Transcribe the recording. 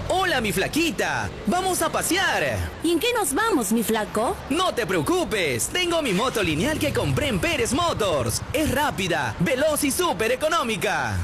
Hola, mi flaquita. Vamos a pasear. ¿Y en qué nos vamos, mi flaco? No te preocupes. Tengo mi moto lineal que compré en Pérez Motors. Es rápida, veloz y súper económica.